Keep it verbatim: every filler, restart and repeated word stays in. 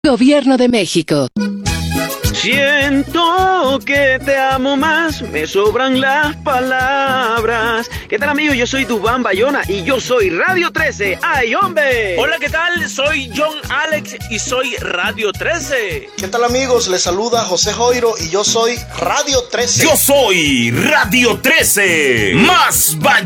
Gobierno de México. Siento que te amo más, me sobran las palabras. ¿Qué tal, amigos? Yo soy Dubán Bayona y yo soy Radio trece. ¡Ay, hombre! Hola, ¿qué tal? Soy John Alex y soy Radio trece. ¿Qué tal, amigos? Les saluda José Joiro y yo soy Radio trece. Yo soy Radio trece. Más Bayona.